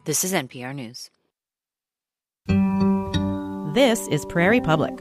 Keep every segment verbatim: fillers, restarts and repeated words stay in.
This is N P R News. This is Prairie Public.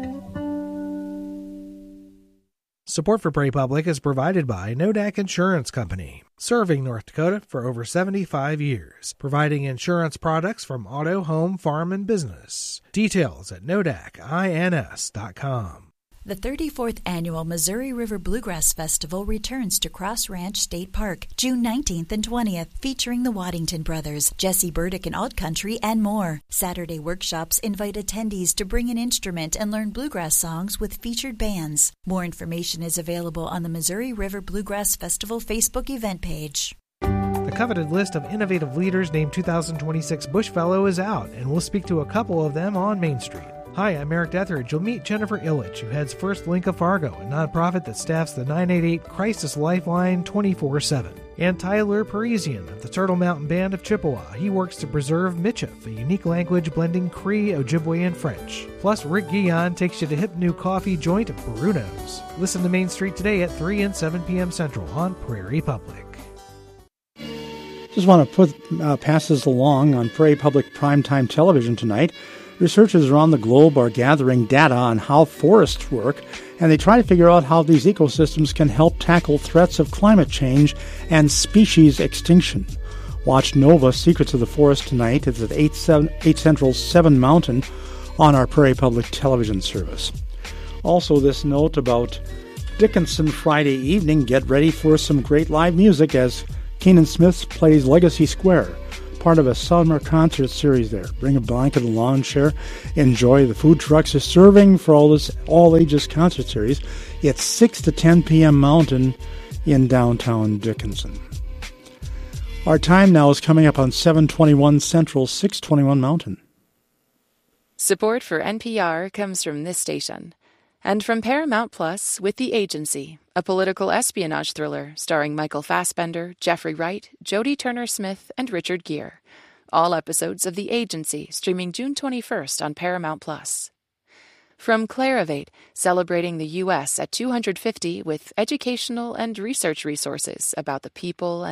Support for Prairie Public is provided by Nodak Insurance Company, serving North Dakota for over seventy-five years, providing insurance products from auto, home, farm, and business. Details at nodak ins dot com. The thirty-fourth Annual Missouri River Bluegrass Festival returns to Cross Ranch State Park, June nineteenth and twentieth, featuring the Waddington Brothers, Jesse Burdick and Odd Country, and more. Saturday workshops invite attendees to bring an instrument and learn bluegrass songs with featured bands. More information is available on the Missouri River Bluegrass Festival Facebook event page. The coveted list of innovative leaders named two thousand twenty-six Bush Fellow is out, and we'll speak to a couple of them on Main Street. Hi, I'm Eric Detheridge. You'll meet Jennifer Illich, who heads First Link of Fargo, a nonprofit that staffs the nine eight eight Crisis Lifeline twenty-four seven. And Tyler Parisian of the Turtle Mountain Band of Chippewa. He works to preserve Michif, a unique language blending Cree, Ojibwe, and French. Plus, Rick Guion takes you to hip new coffee joint Bruno's. Listen to Main Street today at three and seven p.m. Central on Prairie Public. Just want to put uh, pass this along on Prairie Public Primetime Television tonight. Researchers around the globe are gathering data on how forests work, and they try to figure out how these ecosystems can help tackle threats of climate change and species extinction. Watch Nova, Secrets of the Forest tonight. It's at eight, seven, eight Central, seven Mountain on our Prairie Public Television service. Also, this note about Dickinson Friday evening. Get ready for some great live music as Keenan Smith plays Legacy Square, part of a summer concert series there. Bring a blanket, a lawn chair, enjoy. The food trucks are serving for all this all-ages concert series. It's six to ten p.m. Mountain in downtown Dickinson. Our time now is coming up on seven twenty-one Central, six twenty-one Mountain. Support for N P R comes from this station and from Paramount Plus with The Agency, a political espionage thriller starring Michael Fassbender, Jeffrey Wright, Jodie Turner-Smith, and Richard Gere. All episodes of The Agency streaming June twenty-first on Paramount Plus. From Clarivate, celebrating the U S at two hundred fifty with educational and research resources about the people and